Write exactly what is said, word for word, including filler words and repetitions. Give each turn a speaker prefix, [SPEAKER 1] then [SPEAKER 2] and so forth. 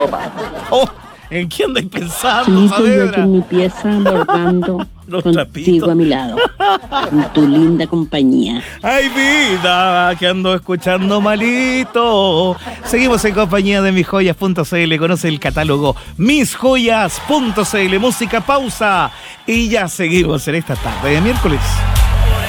[SPEAKER 1] Oh, ¿en qué andáis pensando,
[SPEAKER 2] Sí, estoy yo aquí
[SPEAKER 1] Saavedra?
[SPEAKER 2] en mi pieza bordando
[SPEAKER 1] Los
[SPEAKER 2] contigo
[SPEAKER 1] trapitos.
[SPEAKER 2] a mi lado, con tu linda compañía.
[SPEAKER 1] Ay, vida, que ando escuchando malito. Seguimos en compañía de mis joyas punto c l. Conoce el catálogo mis joyas punto c l. Música, pausa. Y ya seguimos en esta tarde de miércoles.